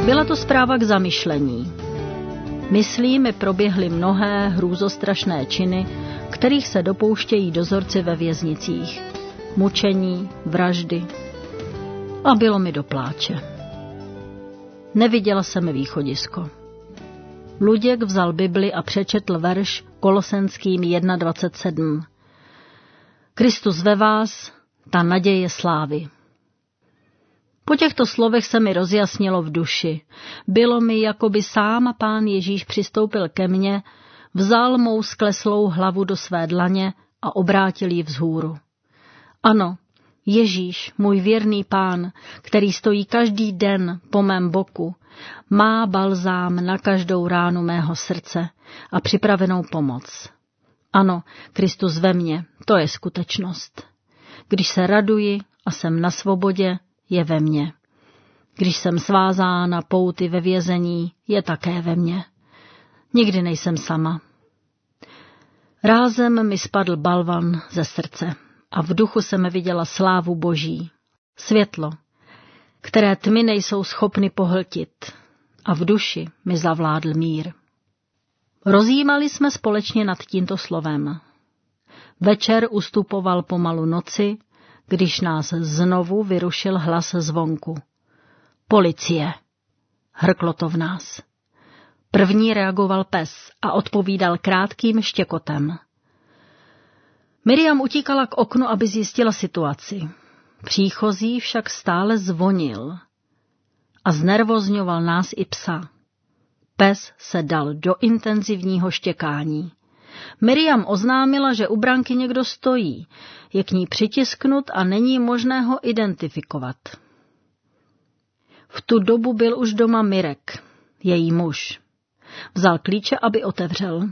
Byla to zpráva k zamyšlení. Myslí mi proběhly mnohé hrůzostrašné činy, kterých se dopouštějí dozorci ve věznicích. Mučení, vraždy. A bylo mi do pláče. Neviděla jsem východisko. Luděk vzal Bibli a přečetl verš Kolosenským 1:27. Kristus ve vás, ta naděje slávy. Po těchto slovech se mi rozjasnilo v duši. Bylo mi, jako by sám Pán Ježíš přistoupil ke mně, vzal mou skleslou hlavu do své dlaně a obrátil ji vzhůru. Ano, Ježíš, můj věrný Pán, který stojí každý den po mém boku, má balzám na každou ránu mého srdce a připravenou pomoc. Ano, Kristus ve mně, to je skutečnost. Když se raduji a jsem na svobodě, je ve mně. Když jsem svázána pouty ve vězení, je také ve mně. Nikdy nejsem sama. Rázem mi spadl balvan ze srdce a v duchu jsem viděla slávu Boží, světlo, které tmy nejsou schopny pohltit, a v duši mi zavládl mír. Rozjímali jsme společně nad tímto slovem. Večer ustupoval pomalu noci, když nás znovu vyrušil hlas zvonku. Policie! Hrklo to v nás. První reagoval pes a odpovídal krátkým štěkotem. Miriam utíkala k oknu, aby zjistila situaci. Příchozí však stále zvonil a znervozňoval nás i psa. Pes se dal do intenzivního štěkání. Miriam oznámila, že u branky někdo stojí, je k ní přitisknut a není možné ho identifikovat. V tu dobu byl už doma Mirek, její muž. Vzal klíče, aby otevřel.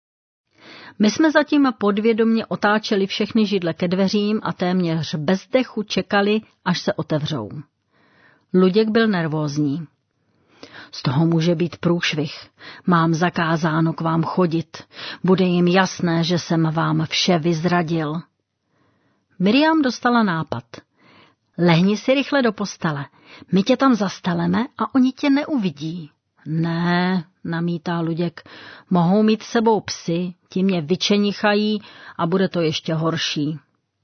My jsme zatím podvědomě otáčeli všechny židle ke dveřím a téměř bez dechu čekali, až se otevřou. Luděk byl nervózní. Z toho může být průšvih. Mám zakázáno k vám chodit. Bude jim jasné, že jsem vám vše vyzradil. Miriam dostala nápad. Lehni si rychle do postele. My tě tam zasteleme a oni tě neuvidí. Ne, namítá Luděk. Mohou mít s sebou psy, ti mě vyčenichají a bude to ještě horší.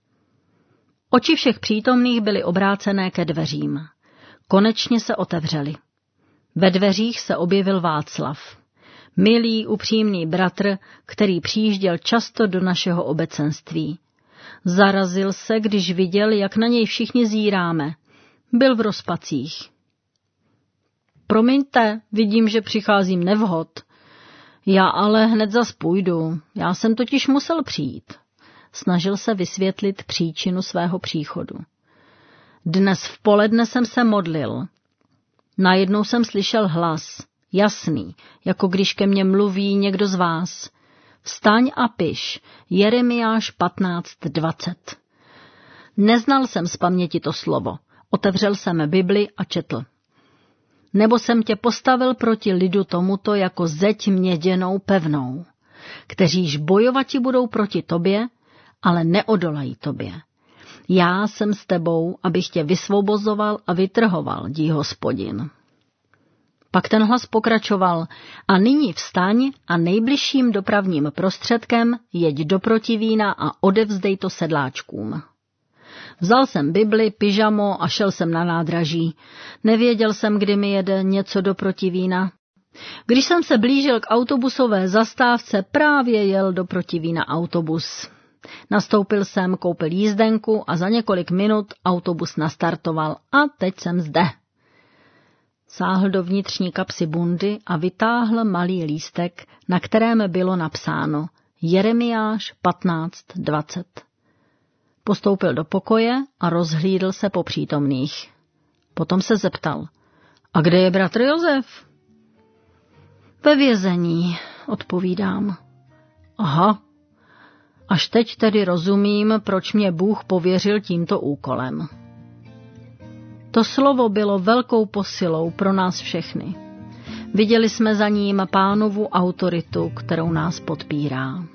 Oči všech přítomných byly obrácené ke dveřím. Konečně se otevřely. Ve dveřích se objevil Václav. Milý, upřímný bratr, který přijížděl často do našeho obecenství. Zarazil se, když viděl, jak na něj všichni zíráme. Byl v rozpacích. Promiňte, vidím, že přicházím nevhod. Já ale hned zas půjdu. Já jsem totiž musel přijít. Snažil se vysvětlit příčinu svého příchodu. Dnes v poledne jsem se modlil. Najednou jsem slyšel hlas, jasný, jako když ke mně mluví někdo z vás. Vstaň a piš, Jeremiáš 15:20. Neznal jsem z paměti to slovo, otevřel jsem Bibli a četl. Nebo jsem tě postavil proti lidu tomuto jako zeď měděnou pevnou, kteříž bojovati budou proti tobě, ale neodolají tobě. Já jsem s tebou, abych tě vysvobozoval a vytrhoval, dí Hospodin. Pak ten hlas pokračoval, a nyní vstaň a nejbližším dopravním prostředkem jeď do Protivína a odevzdej to sedláčkům. Vzal jsem Bibli, pyžamo a šel jsem na nádraží. Nevěděl jsem, kdy mi jede něco do Protivína. Když jsem se blížil k autobusové zastávce, právě jel do Protivína autobus. Nastoupil jsem, koupil jízdenku a za několik minut autobus nastartoval a teď jsem zde. Sáhl do vnitřní kapsy bundy a vytáhl malý lístek, na kterém bylo napsáno Jeremiáš 15:20. Postoupil do pokoje a rozhlídl se po přítomných. Potom se zeptal, a kde je bratr Josef? Ve vězení, odpovídám. Aha, až teď tedy rozumím, proč mě Bůh pověřil tímto úkolem. To slovo bylo velkou posilou pro nás všechny. Viděli jsme za ním Pánovu autoritu, kterou nás podpírá.